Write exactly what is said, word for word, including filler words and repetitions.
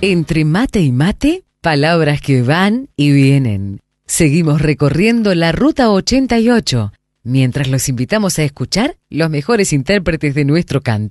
Entre mate y mate, palabras que van y vienen. Seguimos recorriendo la Ruta ochenta y ocho, mientras los invitamos a escuchar los mejores intérpretes de nuestro canto.